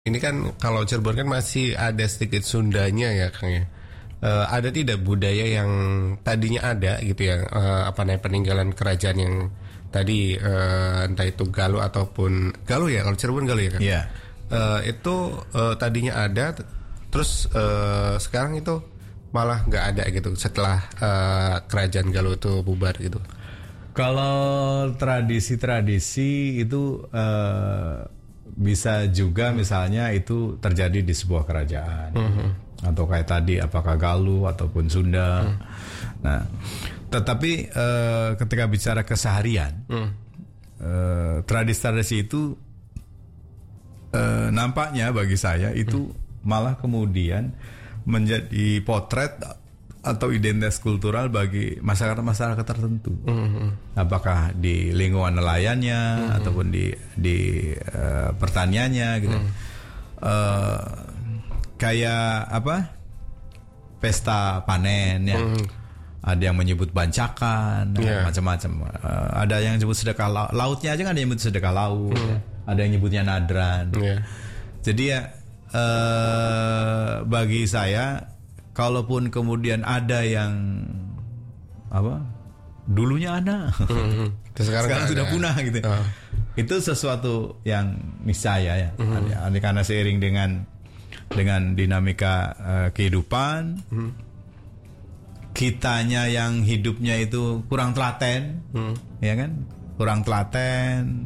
Ini kan kalau Cirebon kan masih ada sedikit Sundanya ya Kang ya. Ada tidak budaya yang tadinya ada gitu ya, apa namanya, peninggalan kerajaan yang tadi entah itu Galuh ataupun Galuh ya, kalau Cirebon Galuh ya kan? Iya. Itu tadinya ada, terus sekarang itu malah nggak ada gitu setelah kerajaan Galuh itu bubar gitu. Kalau tradisi-tradisi itu bisa juga misalnya itu terjadi di sebuah kerajaan, atau kayak tadi apakah Galuh ataupun Sunda. Nah, tetapi ketika bicara keseharian, tradisi-tradisi itu nampaknya bagi saya itu malah kemudian menjadi potret atau identitas kultural bagi masyarakat tertentu. Apakah di lingkungan nelayannya ataupun di pertaniannya gitu. Kayak apa? Pesta panen ya. Ada yang menyebut bancakan, macam-macam. Ada yang menyebut sedekah lautnya aja kan, ada yang menyebut sedekah laut. Ada yang nyebutnya nadran. Jadi ya bagi saya, kalaupun kemudian ada yang apa, dulunya ada, sekarang sudah punah gitu, itu sesuatu yang niscaya ya. Karena seiring dengan dinamika kehidupan, kitanya yang hidupnya itu kurang telaten, ya kan, kurang telaten.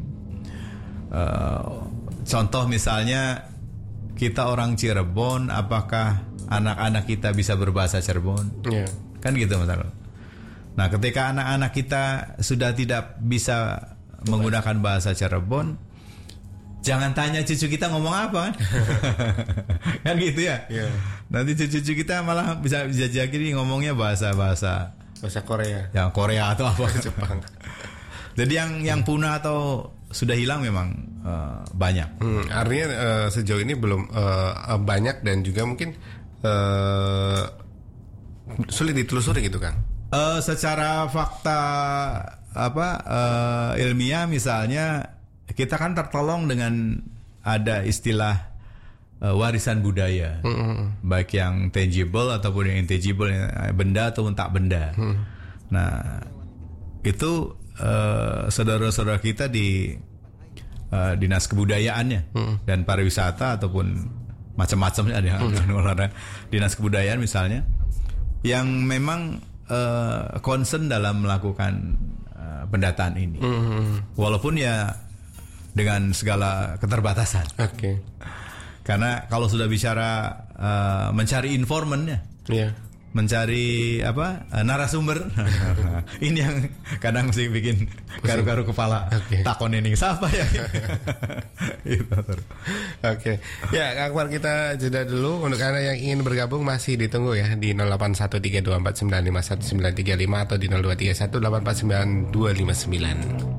Contoh misalnya kita orang Cirebon, apakah anak-anak kita bisa berbahasa Cirebon? Kan gitu masalah. Nah, ketika anak-anak kita sudah tidak bisa menggunakan bahasa Cirebon, jangan tanya cucu kita ngomong apa kan? Kan gitu ya. Nanti cucu kita malah bisa jadi ngomongnya bahasa Korea. Yang Korea atau apa, Jepang. Jadi yang punah atau sudah hilang memang banyak. Artinya sejauh ini belum banyak, dan juga mungkin sulit ditelusuri gitu kan? Secara fakta ilmiah misalnya, kita kan tertolong dengan ada istilah warisan budaya, baik yang tangible ataupun yang intangible, benda ataupun tak benda. Nah, itu saudara-saudara kita di dinas kebudayaannya dan pariwisata ataupun macam-macamnya, ada dinas kebudayaan misalnya, yang memang concern dalam melakukan pendataan ini, walaupun ya dengan segala keterbatasan. Karena kalau sudah bicara mencari informannya, mencari narasumber, ini yang kadang mesti bikin garu-garu kepala. Takon ini siapa ya? Ya, Akbar, kita jeda dulu. Untuk Anda yang ingin bergabung masih ditunggu ya di 081324951935 atau di 0231849259.